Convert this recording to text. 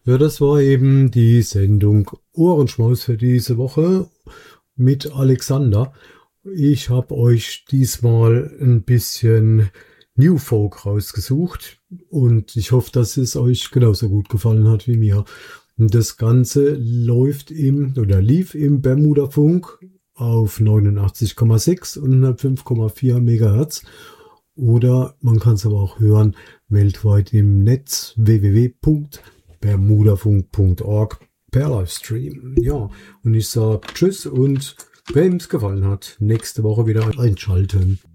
Ja, das war eben die Sendung Ohrenschmaus für diese Woche mit Alexander. Ich habe euch diesmal ein bisschen New Folk rausgesucht und ich hoffe, dass es euch genauso gut gefallen hat wie mir. Und das Ganze lief im Bermuda-Funk auf 89,6 und 105,4 Megahertz. Oder man kann es aber auch hören weltweit im Netz www.bermudafunk.org per Livestream. Ja, und ich sage Tschüss und wem es gefallen hat, nächste Woche wieder einschalten.